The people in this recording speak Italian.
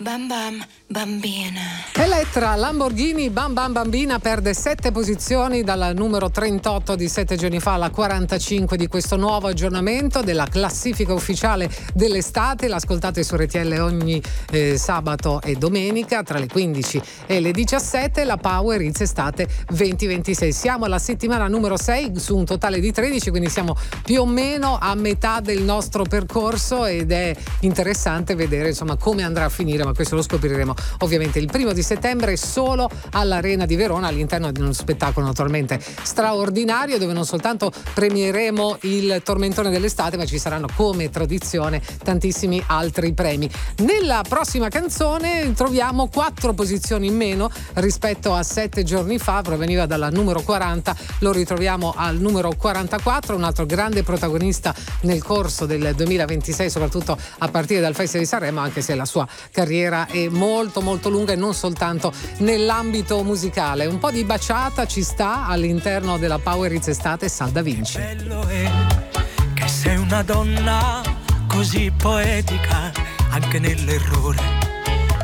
Bam bam bambina. Elettra Lamborghini Bam Bam Bambina perde 7 posizioni dal numero 38 di 7 giorni fa alla 45 di questo nuovo aggiornamento della classifica ufficiale dell'estate. L'ascoltate su RTL ogni sabato e domenica tra le 15 e le 17. La Power Hits Estate 2026. Siamo alla settimana numero 6 su un totale di 13, quindi siamo più o meno a metà del nostro percorso ed è interessante vedere insomma come andrà a finire, ma questo lo scopriremo ovviamente il 1° di settembre solo all'Arena di Verona, all'interno di uno spettacolo naturalmente straordinario, dove non soltanto premieremo il tormentone dell'estate, ma ci saranno come tradizione tantissimi altri premi. Nella prossima canzone troviamo 4 posizioni in meno rispetto a 7 giorni fa, proveniva dalla numero 40, lo ritroviamo al numero 44, un altro grande protagonista nel corso del 2026, soprattutto a partire dal Festival di Sanremo, anche se la sua carriera è molto molto lunga e non soltanto nell'ambito musicale. Un po' di baciata ci sta all'interno della Power Hits Estate. Sal Da Vinci. Che bello è che sei una donna così poetica anche nell'errore.